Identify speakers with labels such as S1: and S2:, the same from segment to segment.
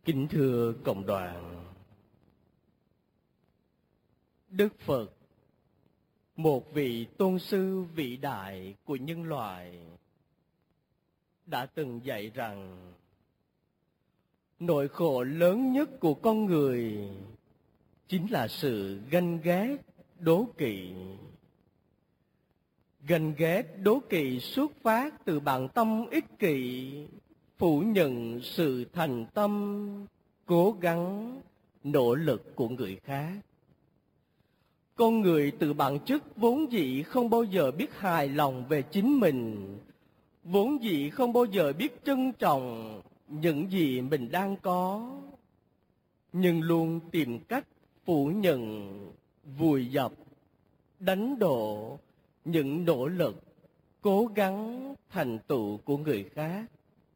S1: Kính thưa cộng đoàn, Đức Phật, một vị tôn sư vĩ đại của nhân loại, đã từng dạy rằng nỗi khổ lớn nhất của con người chính là sự ganh ghét, đố kỵ. Ganh ghét, đố kỵ xuất phát từ bản tâm ích kỷ, phủ nhận sự thành tâm, cố gắng, nỗ lực của người khác. Con người từ bản chất vốn dĩ không bao giờ biết hài lòng về chính mình, vốn dĩ không bao giờ biết trân trọng những gì mình đang có, nhưng luôn tìm cách phủ nhận, vùi dập, đánh đổ những nỗ lực, cố gắng thành tựu của người khác.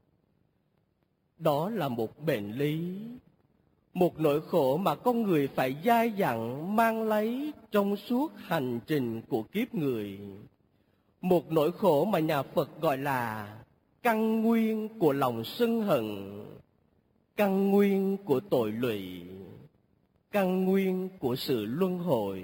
S1: Đó là một bệnh lý, một nỗi khổ mà con người phải dai dẳng mang lấy trong suốt hành trình của kiếp người. Một nỗi khổ mà nhà Phật gọi là căn nguyên của lòng sân hận, căn nguyên của tội lụy, căn nguyên của sự luân hồi.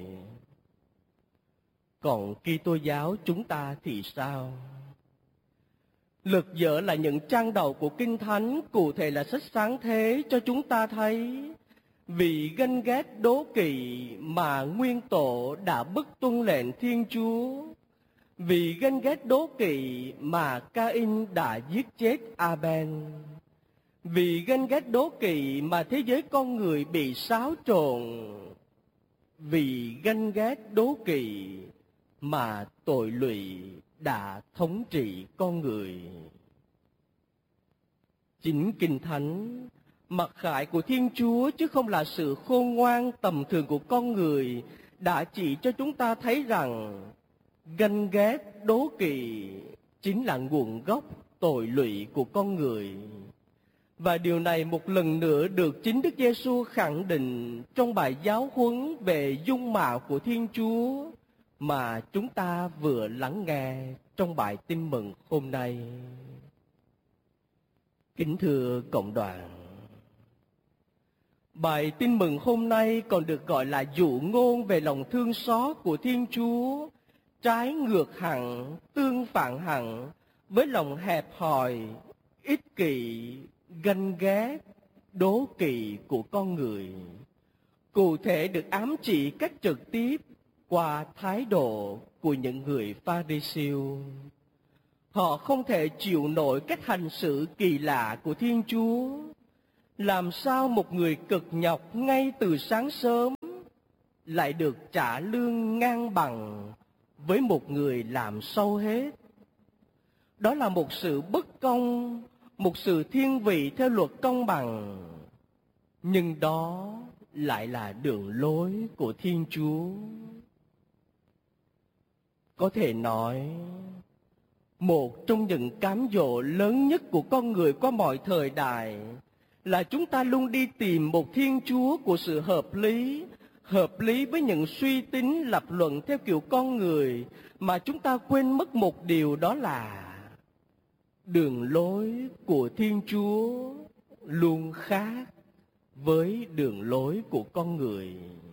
S1: Còn Kitô giáo chúng ta thì sao? Lật dở là những trang đầu của Kinh Thánh, cụ thể là sách Sáng Thế, cho chúng ta thấy vì ganh ghét đố kỵ mà Nguyên Tổ đã bức tuân lệnh Thiên Chúa, vì ganh ghét đố kỵ mà Ca-in đã giết chết A-ben, vì ganh ghét đố kỵ mà thế giới con người bị xáo trộn, vì ganh ghét đố kỵ mà tội lụy đã thống trị con người. Chính Kinh Thánh, mặc khải của Thiên Chúa chứ không là sự khôn ngoan tầm thường của con người, đã chỉ cho chúng ta thấy rằng ganh ghét đố kỵ chính là nguồn gốc tội lụy của con người. Và điều này một lần nữa được chính Đức Giêsu khẳng định trong bài giáo huấn về dung mạo của Thiên Chúa mà chúng ta vừa lắng nghe trong bài tin mừng hôm nay. Kính thưa cộng đoàn, bài tin mừng hôm nay còn được gọi là dụ ngôn về lòng thương xót của Thiên Chúa, trái ngược hẳn, tương phản hẳn với lòng hẹp hòi, ích kỷ, ganh ghét, đố kỵ của con người. Cụ thể được ám chỉ cách trực tiếp qua thái độ của những người Pha-ri-siêu. Họ không thể chịu nổi cách hành xử kỳ lạ của Thiên Chúa. Làm sao một người cực nhọc ngay từ sáng sớm lại được trả lương ngang bằng với một người làm sâu hết? Đó là một sự bất công, một sự thiên vị theo luật công bằng. Nhưng đó lại là đường lối của Thiên Chúa. Có thể nói, một trong những cám dỗ lớn nhất của con người qua mọi thời đại là chúng ta luôn đi tìm một Thiên Chúa của sự hợp lý với những suy tính lập luận theo kiểu con người, mà chúng ta quên mất một điều, đó là đường lối của Thiên Chúa luôn khác với đường lối của con người.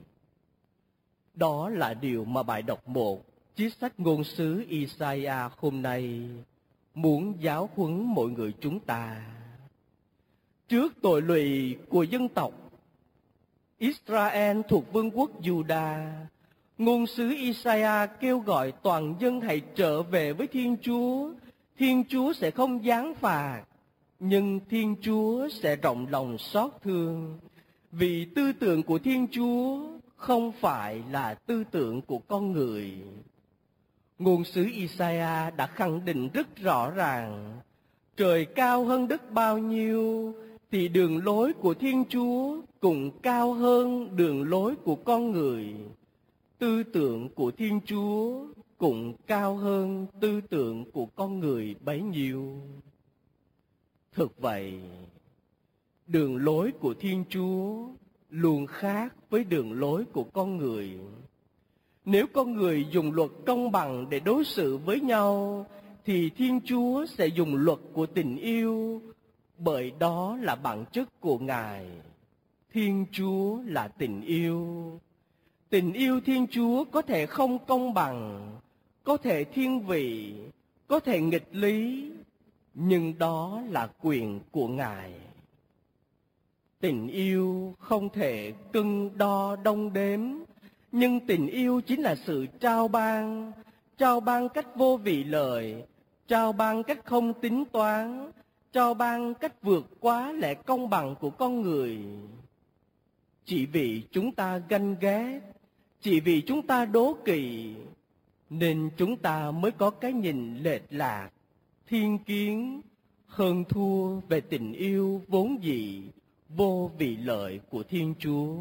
S1: Đó là điều mà bài đọc 1 chiếc sách ngôn sứ Isaiah hôm nay muốn giáo huấn mọi người chúng ta. Trước tội lụy của dân tộc Israel thuộc vương quốc Juda, ngôn sứ Isaiah kêu gọi toàn dân hãy trở về với Thiên Chúa. Thiên Chúa sẽ không giáng phạt, nhưng Thiên Chúa sẽ rộng lòng xót thương, vì tư tưởng của Thiên Chúa không phải là tư tưởng của con người. Ngôn sứ Isaiah đã khẳng định rất rõ ràng, trời cao hơn đất bao nhiêu thì đường lối của Thiên Chúa cũng cao hơn đường lối của con người. Tư tưởng của Thiên Chúa cũng cao hơn tư tưởng của con người bấy nhiêu. Thực vậy, đường lối của Thiên Chúa luôn khác với đường lối của con người. Nếu con người dùng luật công bằng để đối xử với nhau, thì Thiên Chúa sẽ dùng luật của tình yêu, bởi đó là bản chất của Ngài. Thiên Chúa là tình yêu. Tình yêu Thiên Chúa có thể không công bằng, có thể thiên vị, có thể nghịch lý, nhưng đó là quyền của Ngài. Tình yêu không thể cân đo đong đếm, nhưng tình yêu chính là sự trao ban cách vô vị lợi, trao ban cách không tính toán, trao ban cách vượt quá lẽ công bằng của con người. Chỉ vì chúng ta ganh ghét, chỉ vì chúng ta đố kỵ, nên chúng ta mới có cái nhìn lệch lạc, thiên kiến, hơn thua về tình yêu vốn dĩ, vô vị lợi của Thiên Chúa.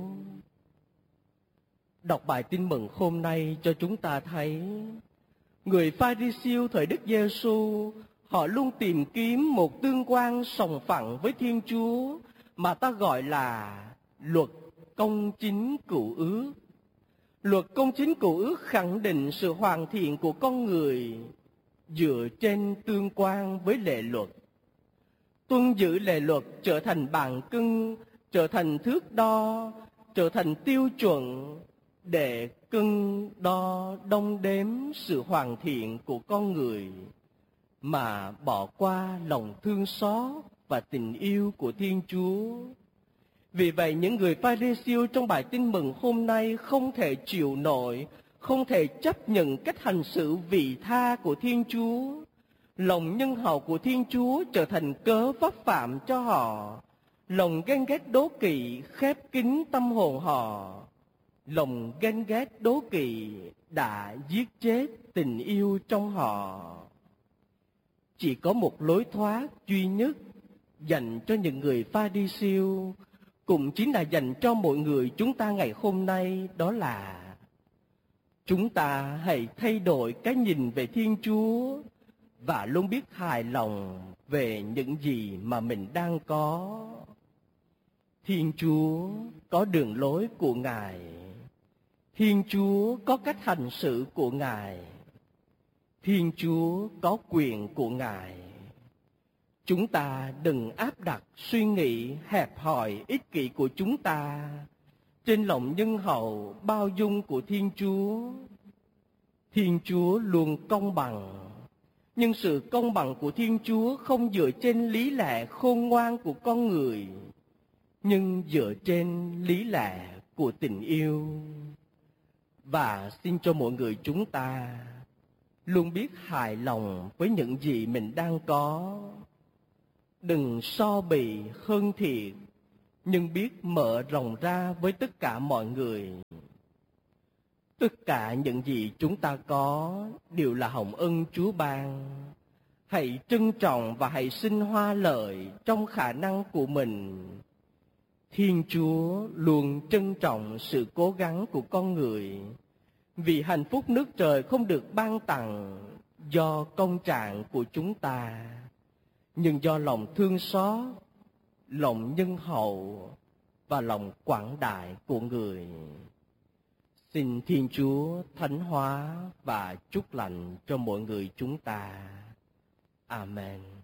S1: Đọc bài tin mừng hôm nay cho chúng ta thấy, người Pha-ri-siêu thời Đức Giê-xu, họ luôn tìm kiếm một tương quan sòng phẳng với Thiên Chúa mà ta gọi là luật công chính cựu ước. Luật công chính cựu ước khẳng định sự hoàn thiện của con người dựa trên tương quan với lệ luật. Tuân giữ lệ luật trở thành bàn cân, trở thành thước đo, trở thành tiêu chuẩn để cân đo đong đếm sự hoàn thiện của con người, mà bỏ qua lòng thương xót và tình yêu của Thiên Chúa. Vì vậy, những người Pha-ri-siêu trong bài tin mừng hôm nay không thể chịu nổi, không thể chấp nhận cách hành xử vị tha của Thiên Chúa. Lòng nhân hậu của Thiên Chúa trở thành cớ vấp phạm cho họ. Lòng ghen ghét đố kỵ khép kín tâm hồn họ. Lòng ghen ghét đố kỵ đã giết chết tình yêu trong họ. Chỉ có một lối thoát duy nhất dành cho những người Pha-ri-siêu, cũng chính là dành cho mọi người chúng ta ngày hôm nay, đó là chúng ta hãy thay đổi cái nhìn về Thiên Chúa và luôn biết hài lòng về những gì mà mình đang có. Thiên Chúa có đường lối của Ngài. Thiên Chúa có cách hành xử của Ngài. Thiên Chúa có quyền của Ngài. Chúng ta đừng áp đặt suy nghĩ hẹp hòi ích kỷ của chúng ta trên lòng nhân hậu bao dung của Thiên Chúa. Thiên Chúa luôn công bằng, nhưng sự công bằng của Thiên Chúa không dựa trên lý lẽ khôn ngoan của con người, nhưng dựa trên lý lẽ của tình yêu. Và xin cho mọi người chúng ta luôn biết hài lòng với những gì mình đang có. Đừng so bì hơn thiệt, nhưng biết mở rộng ra với tất cả mọi người. Tất cả những gì chúng ta có đều là hồng ân Chúa ban. Hãy trân trọng và hãy sinh hoa lợi trong khả năng của mình. Thiên Chúa luôn trân trọng sự cố gắng của con người, vì hạnh phúc nước trời không được ban tặng do công trạng của chúng ta, nhưng do lòng thương xót, lòng nhân hậu và lòng quảng đại của người. Xin Thiên Chúa thánh hóa và chúc lành cho mọi người chúng ta. Amen.